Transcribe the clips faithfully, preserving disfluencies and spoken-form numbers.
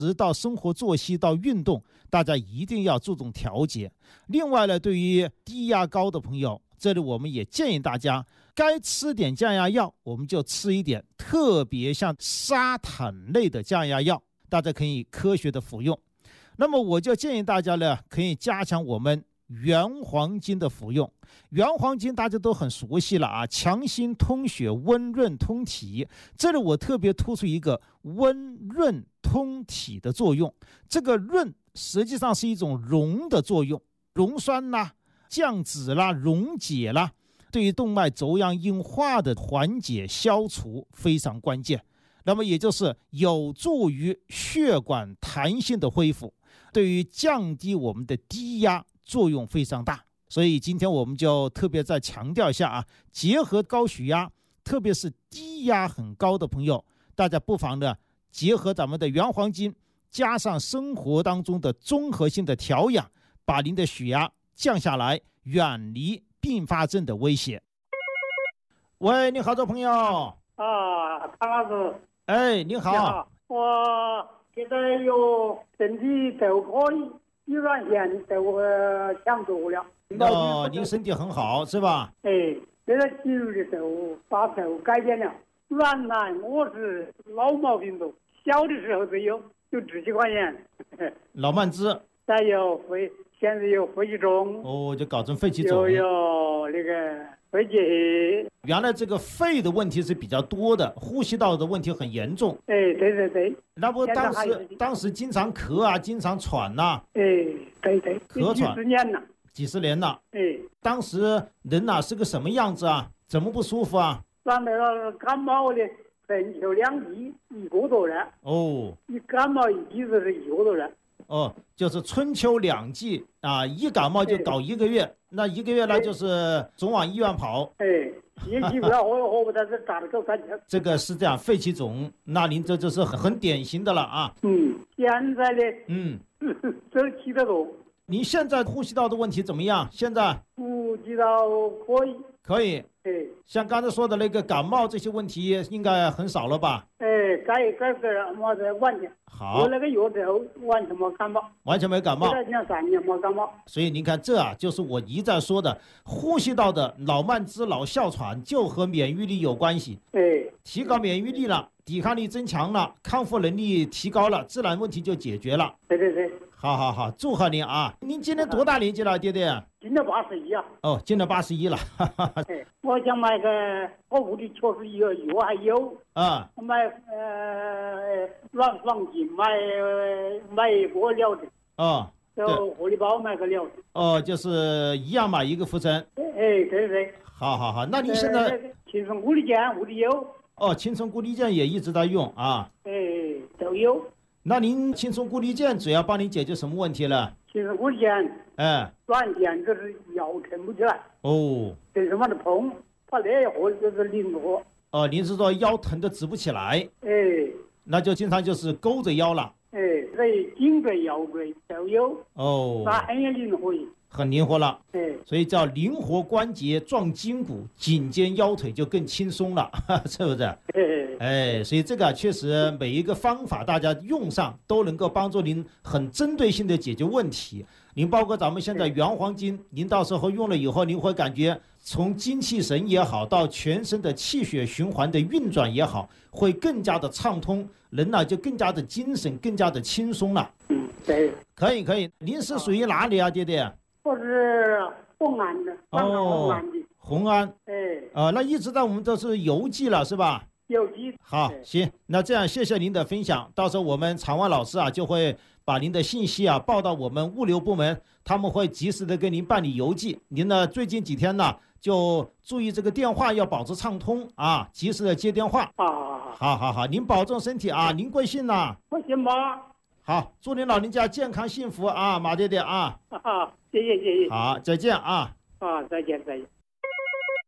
食到生活作息到运动，大家一定要注重调节。另外呢，对于低压高的朋友，这里我们也建议大家该吃点降压药我们就吃一点，特别像沙坦类的降压药，大家可以科学的服用。那么我就建议大家呢，可以加强我们原黄金的服用。原黄金大家都很熟悉了啊，强心通血，温润通体。这里我特别突出一个温润通体的作用。这个润实际上是一种溶的作用，溶酸啦、降脂啦、溶解啦，对于动脉粥样硬化的缓解消除非常关键。那么也就是有助于血管弹性的恢复，对于降低我们的低压作用非常大。所以今天我们就特别再强调一下啊，结合高血压，特别是低压很高的朋友，大家不妨呢结合咱们的原黄金，加上生活当中的综合性的调养，把您的血压降下来，远离并发症的威胁。喂，你好，这朋友啊，唐老师。 哎，你好。 你好，我现在有身体都可以，乙状腺都呃抢救了。 哦，您身体很好是吧？ 哎，现在进入的时候把头改变了。原来我是老毛病多，小的时候就有有支气管炎， 老慢支， 再有肺，现在有肺气肿。 哦，就搞成肺气肿。 又有那个肺结核。 原来这个肺的问题是比较多的，呼吸道的问题很严重。 哎，对对对。 那不当时当时经常咳啊，经常喘呐、啊。 哎，对对。 咳喘。 几十年了。 几十年了。 哎。 当时人哪、啊、是个什么样子啊？怎么不舒服啊？ 长那个感冒的，全球两地一个多人。 哦。 一感冒一季就是一个多人。 哦，就是春秋两季啊，一感冒就搞一个月，那一个月呢就是总往医院跑。 哎，也起不了活，活不到这咋的够干净。 这个是这样，肺气肿，那您这就是很很典型的了啊。 嗯，现在的嗯， 走起得多。 您现在呼吸道的问题怎么样？现在呼吸道可以。 可以。 哎， 像刚才说的那个感冒这些问题应该很少了吧？ 哎，改改个么子完全。 好。 我那个药之后完全没感冒。 完全没感冒。 现在讲三年没感冒。 所以您看，这啊就是我一再说的，呼吸道的老慢支、老哮喘就和免疫力有关系。 哎。 提高免疫力了，抵抗力增强了，康复能力提高了，自然问题就解决了。 对对对。 好好好，祝贺您啊！您今年多大年纪了，爹爹？ 今年八十一啊。 哦，今年八十一了。 哎，我想买个，我屋里确实有药还有。 啊。 买呃软黄金，买买一个疗程。 哦。 就活力宝买个疗程。 哦，就是一样嘛，一个副针。 哎，对对对。 好好好，那您现在青春固力健屋里有。 哦，青春固力健也一直在用啊。 哎，都有。 那您青春固力健主要帮您解决什么问题了？ 青春固力健， 哎， 软件就是腰撑不起来。 哦。 对什么的碰，他那一会就是灵活。 哦，您是说腰疼的直不起来？ 哎。 那就经常就是勾着腰了。 哎，所以颈椎、腰椎都有。 哦。 那很灵活。 很灵活了。 哎。 所以叫灵活关节、壮筋骨，颈肩腰腿就更轻松了，是不是？ 哎。 哎，所以这个确实每一个方法大家用上都能够帮助您很针对性的解决问题。您包括咱们现在原黄金，您到时候用了以后，您会感觉从精气神也好，到全身的气血循环的运转也好，会更加的畅通，人呢就更加的精神，更加的轻松了。 嗯，对。 可以可以，您是属于哪里啊，爹爹？ 我是红安的。 哦。 红安的。 红安。 哎。 啊，那一直在我们都是邮寄了是吧？ 邮寄。 好，行，那这样谢谢您的分享，到时候我们场外老师啊就会把您的信息啊报到我们物流部门，他们会及时的给您办理邮寄。您呢最近几天呢就注意这个电话要保持畅通啊，及时的接电话。 啊， 好好好，您保重身体啊，您贵姓呢？ 我姓马。 好，祝您老人家健康幸福啊，马爹爹啊。 啊，谢谢谢谢。 好，再见啊。 啊，再见再见。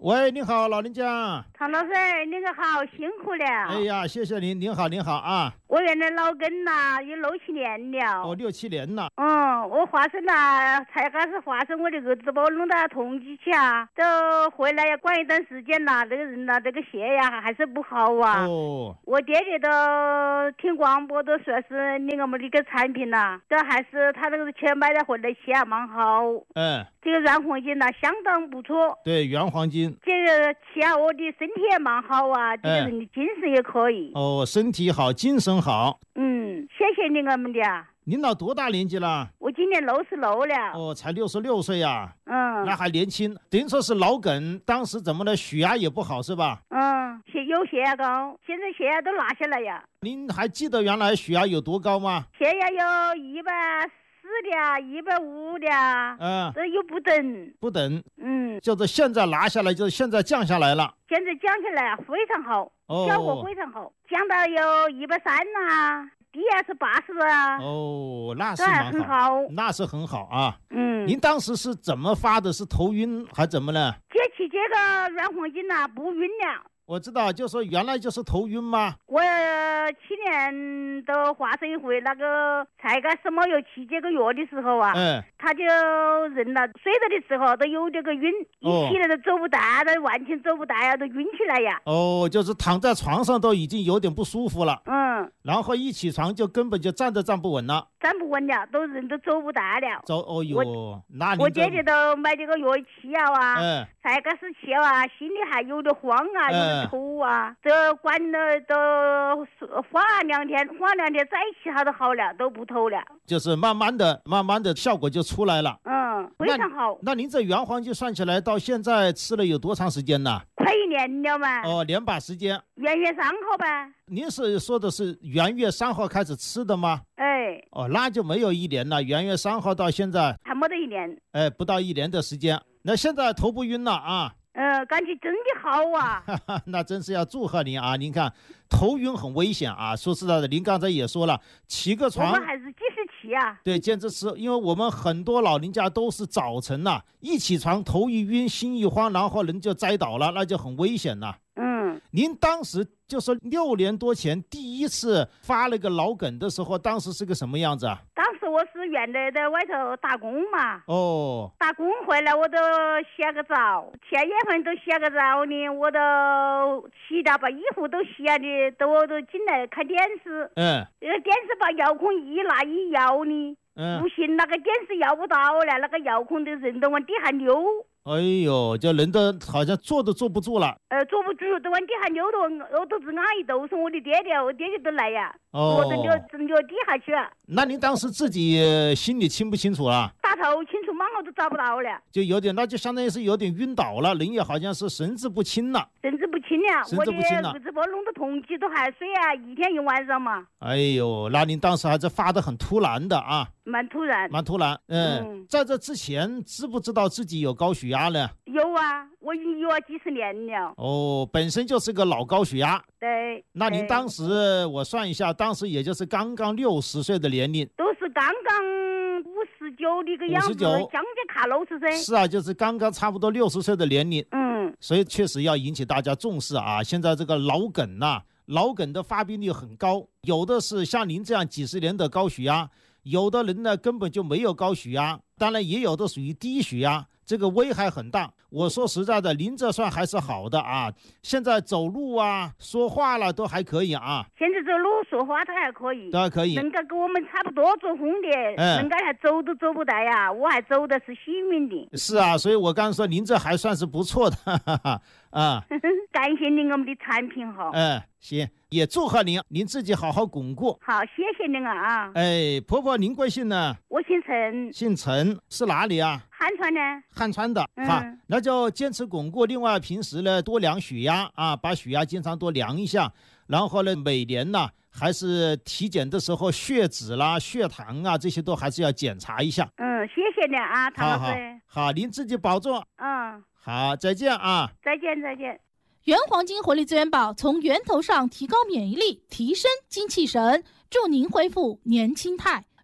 喂，你好，老人家。 唐老师，那个好辛苦了。 哎呀，谢谢您，您好，您好啊。 我原来脑梗呐，有六七年了。 哦，六七年了。 嗯，我发生了，才开始发生，我的儿子把我弄到统计去啊，都回来要管一段时间了，这个人呐，这个血呀还是不好啊。 哦。 我爹爹都听广播都说是你我们这个产品呐，这还是他这个钱买的回来血啊蛮好。 嗯。 这个软黄金呐相当不错。 对，原黄金。 这个气啊，我的身体也蛮好啊，这个人的精神也可以。 哦，身体好，精神好。 嗯，谢谢你我们的。 您老多大年纪了？ 我今年六十六了。 哦，才六十六岁呀。 嗯， 那还年轻。等于说是脑梗，当时怎么了？血压也不好是吧？ 嗯，血有血压高，现在血压都拿下来呀。 您还记得原来血压有多高吗？ 血压有一百四的，一百五的。 嗯， 这又不等。 不等。 嗯， 就是现在拿下来，就是现在降下来了。 现在降下来非常好， 哦、 效果非常好，降到有一百三呐。低压是八十啊！ 哦，那是蛮好， 好那是很好啊。 嗯， 您当时是怎么发的？是头晕还怎么呢？ 接起这个软黄金呐、啊，不晕了。 我知道，就说原来就是头晕吗？ 我去年都发生一回，那个才开始没有吃这个药的时候啊， 嗯， 他就人了，睡着的时候都有这个晕， 哦、 一起来都走不动，都完全走不动呀，都晕起来呀。 哦，就是躺在床上都已经有点不舒服了。 嗯，然后一起床就根本就站都站不稳了， 站不稳了，都人都走不动了。 走，哦哟，那我姐姐都买这个药吃药啊， 嗯， 才开始吃啊，心里还有点慌啊，有点头啊，这管了都晃两天，晃两天再吃它都好了，都不头了。 就是慢慢的、慢慢的效果就出来了。 嗯，非常好。 那, 那您这原黄金算起来到现在吃了有多长时间呢？ 快一年了嘛。 哦，年把时间。 元月三号吧。 您是说的是元月三号开始吃的吗？ 哎。 哦，那就没有一年了，元月三号到现在还没得一年。 哎，不到一年的时间。那现在头不晕了啊？ 呃，感觉真的好啊。 那真是要祝贺您啊！您看头晕很危险啊，说实在的，您刚才也说了，起个床我们还是继续起啊。 对，坚持吃，因为我们很多老人家都是早晨呐、啊，一起床头一晕，心一慌，然后人就栽倒了，那就很危险了。 嗯， 您当时就是六年多前第一次发了个脑梗的时候，当时是个什么样子啊？ 当时我是原来在外头打工嘛。 哦。 打工回来我都洗个澡，前一份都洗个澡呢，我都洗了，把衣服都洗了的，都我都进来看电视。 嗯。 这个电视把遥控一拿一摇呢，嗯，不行，那个电视摇不到了，那个遥控的人都往地下溜。 哎呦，这人都好像坐都坐不住了。 呃，坐不住，都往地下溜的，我都是阿姨都是我的爹爹，我爹爹都来呀， 哦， 我都溜溜地下去了。 那您当时自己心里清不清楚啊？ 大头清楚，嘛我都找不到了， 就有点，那就相当于是有点晕倒了，人也好像是神志不清了。 神志不清了， 神志不清了。 我的儿子把弄得同济都还睡啊，一天一晚上嘛。 哎呦，那您当时还是发得很突然的啊。 蛮突然， 蛮突然。嗯， 嗯在这之前知不知道自己有高血压呢？ 有啊，我已经有啊几十年了。 哦，本身就是个老高血压。 对。 那您当时我算一下，当时也就是刚刚六十岁的年龄。 都是刚刚五十九的个样子，将近卡六十岁。 是啊，就是刚刚差不多六十岁的年龄。 嗯。 所以确实要引起大家重视啊！现在这个脑梗呐、啊，脑梗的发病率很高，有的是像您这样几十年的高血压。有的人呢根本就没有高血压，当然也有的属于低血压，这个危害很大。我说实在的，您这算还是好的啊，现在走路啊说话了都还可以啊。 现在走路说话他还可以， 都还可以， 能够跟我们差不多做风的，嗯、能够还走都走不带呀，我还走的是幸运的。 是啊，所以我刚才说您这还算是不错的，哈哈哈啊。 感谢您我们的产品哈。 嗯，行，也祝贺您，您自己好好巩固。 好，谢谢您啊。 哎，婆婆您贵姓呢？ 我姓陈。 姓陈，是哪里啊？ 汉川的。 汉川的， 嗯、 哈，那就坚持巩固。另外平时呢多量血压啊，把血压经常多量一下，然后呢每年呢还是体检的时候血脂啦、血糖啊这些都还是要检查一下。 嗯，谢谢你啊，唐老师。 好，好，您自己保重。 嗯。 好，再见啊！ 再见，再见。 原黄金活力资源宝从源头上提高免疫力，提升精气神，助您恢复年轻态。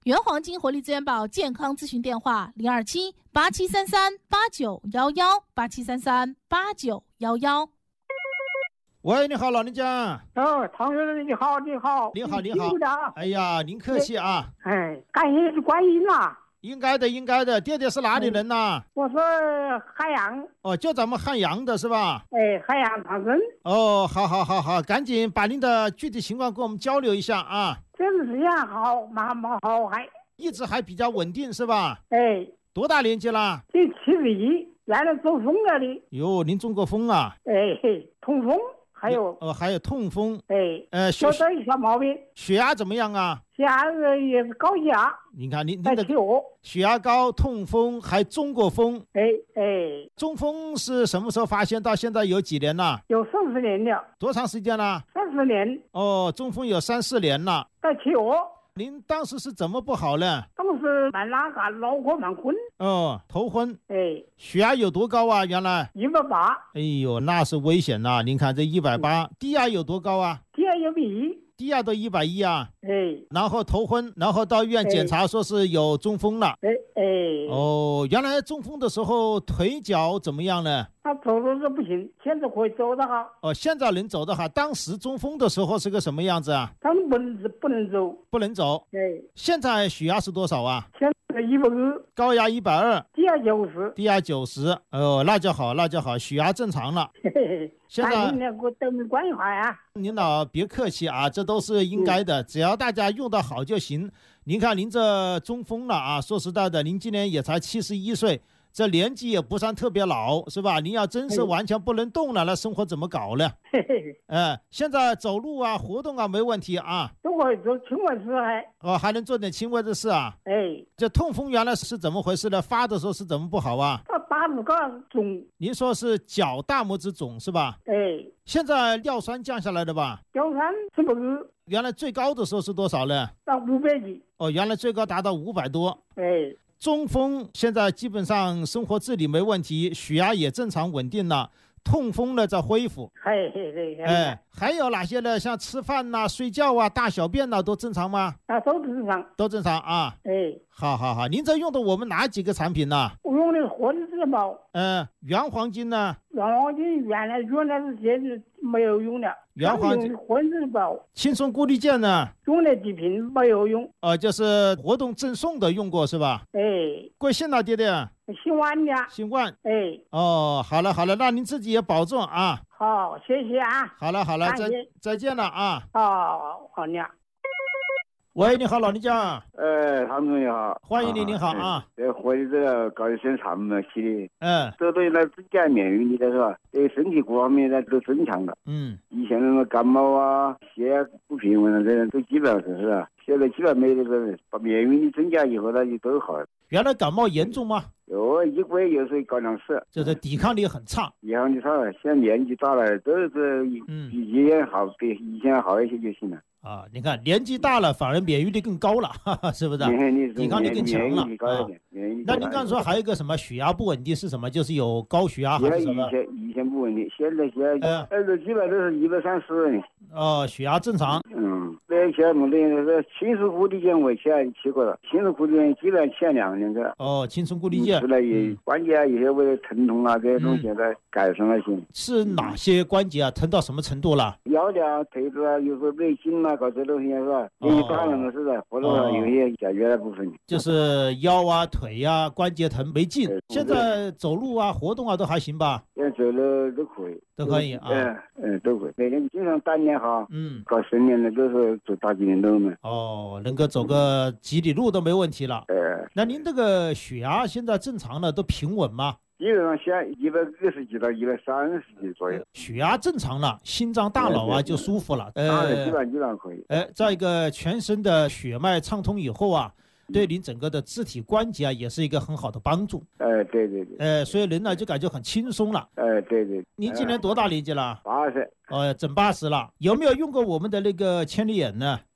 原黄金活力资源宝健康咨询电话零二七八七三三八九幺幺八七三三八九幺幺。 喂，你好，老人家。 哦，唐先生你好，你好， 你好，你好。哎呀，您客气啊。 哎，感谢观音啦。 应该的，应该的。爹爹是哪里人呐？ 我是汉阳。 哦，就咱们汉阳的是吧？ 哎，汉阳唐僧。 哦，好好好好，赶紧把您的具体情况跟我们交流一下啊。 这段时间好，蛮蛮好，还一直还比较稳定是吧？ 哎。 多大年纪了？ 这七十一，原来中风了的。 哟，您中过风啊？ 哎，痛风。还有哦，还有痛风， 哎， 呃， 血点小毛病， 血压怎么样啊？ 血压也是高血压。 你看，您您的血压高、痛风，还中过风。 哎哎， 中风是什么时候发现？到现在有几年了？ 有三十年了。 多长时间了？ 三十年。 哦，中风有三四年了。 在吃药。 您当时是怎么不好呢？ 当时蛮那个脑壳蛮昏。 哦，头昏。 哎， 血压有多高啊？原来一百八。 哎呦，那是危险呐！您看这一百八，低压有多高啊？ 低压有比一。 低压都一百一啊。 哎。 然后头昏，然后到医院检查说是有中风了。 哎哎。 哦，原来中风的时候腿脚怎么样呢？ 他走路是不行，现在可以走得好。 哦，现在能走得好。当时中风的时候是个什么样子啊？ 他们不能不能走， 不能走。 对。 现在血压是多少啊？ 现在一百二， 高压一百二， 低压九十， 低压九十。哦，那就好，那就好，血压正常了。 嘿嘿， 现在您给我都没关怀啊。 您老别客气啊，这都是应该的，嗯、只要大家用得好就行。您看您这中风了啊，说实在的，您今年也才七十一岁。这年纪也不算特别老，是吧？您要真是完全不能动了，那生活怎么搞呢？哎、呃，现在走路啊、活动啊没问题啊， 都可以做轻微事还。 哦，还能做点轻微的事啊。 哎， 这痛风原来是怎么回事呢？发的时候是怎么不好啊？ 他大拇哥肿。您说是脚大拇指肿是吧？ 哎。 现在尿酸降下来的吧？ 尿酸是不是？ 原来最高的时候是多少呢？ 到五百几。 哦，原来最高达到五百多。 哎。 中风现在基本上生活自理没问题，血压也正常稳定了，痛风呢在恢复。 嘿嘿嘿， 哎，还有哪些呢？像吃饭呐、啊、睡觉啊、大小便呐、啊，都正常吗？ 啊，都正常， 都正常啊。 哎， 好好好，您这用的我们哪几个产品呢？ 我用的活力质宝。 嗯，原黄金呢？ 原黄金原来原来是现在没有用了。 原黄金活力质宝。 轻松固力健呢？ 用了几瓶没有用。 呃，就是活动赠送的用过是吧？ 哎。 贵姓了，爹爹？ 姓万的。 姓万。 哎。 哦，好了好了，那您自己也保重啊。 好，谢谢啊。 好了好了，再再见了啊。 好，好呢。 喂，你好，老人家。 呃，唐总你好， 欢迎你，你好啊。 这活的这个高血糖嘛，起的， 嗯， 这对呢增加免疫力的是吧？对身体各方面呢都增强了。 嗯， 以前那个感冒啊、血压不平稳啊，这都基本上是是吧？现在基本上没这个，把免疫力增加以后呢，就都好了。 原来感冒严重吗？ 有一个月有时候高两次， 就是抵抗力很差。 抵抗力差了，现在年纪大了，都是嗯， 比以前好，比以前好一些就行了。 啊，你看年纪大了，反而免疫力更高了，哈哈，是不是？抵抗力更强了啊。那您刚才说还有一个什么血压不稳定是什么？就是有高血压还是什么？ 以前以前不稳定，现在现在现在基本都是一百三十。 哦，血压正常。 嗯，那现在没得那轻松固力健我前吃过了，轻松固力健基本上前两年个。 哦，轻松固力健。 吃了也关节啊，有些为了疼痛啊这些东西在改善了些。 是哪些关节啊？疼到什么程度了？ 腰的啊、腿子啊，有时候内筋啊，搞这东西是吧？年纪大了嘛是的，或者有些解决的部分。 就是腰啊、腿啊、关节疼没劲。现在走路啊、活动啊都还行吧？ 现在走路都可以。都可以啊。 嗯嗯，都可以。每天经常锻炼哈。 嗯。 搞十年的都是走大几年路嘛。 哦，能够走个几里路都没问题了。 呃。 那您这个血压现在正常的都平稳吗？ 基本上现在一百二十几到一百三十几左右。 血压正常了，心脏、大脑啊就舒服了。 呃，基本基本上可以。 哎，再一个全身的血脉畅通以后啊，对您整个的肢体关节啊也是一个很好的帮助。 哎，对对对。 哎，所以人呢就感觉很轻松了。 哎，对对。 您今年多大年纪了？ 八十。 哦，整八十了。有没有用过我们的那个千里眼呢？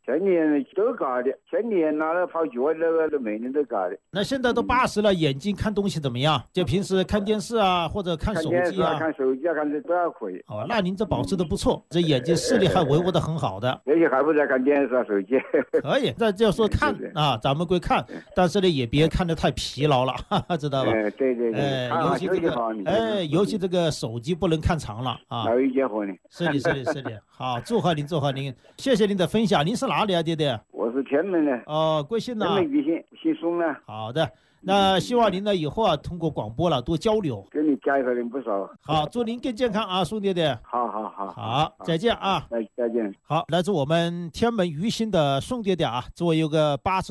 前年都嘎的，前年拿了跑脚那个都每年都嘎的。 那现在都八十了，眼睛看东西怎么样？就平时看电视啊，或者看手机啊， 看手机啊，看这都还可以。 哦，那您这保持的不错，这眼睛视力还维护的很好的。 那些还不在看电视啊，手机。 可以，这就说看啊，咱们归看，但是呢也别看得太疲劳了，哈哈，知道吧？ 哎，对对对。 哎，尤其这个，哎，尤其这个手机不能看长了啊。 老一结婚呢。 是的，是的，是的。好，祝贺您，祝贺您，谢谢您的分享。您是哪里啊，爹爹？ 我是天门的。 哦，贵姓呢？ 天门贵姓，姓宋呢。 好的，那希望您呢以后啊通过广播了多交流。 跟你加一个人不少。 好，祝您更健康啊，宋爹爹。 好好好。 好，再见啊。 再再见。 好，来自我们天门余兴的宋爹爹啊，作为有个八十。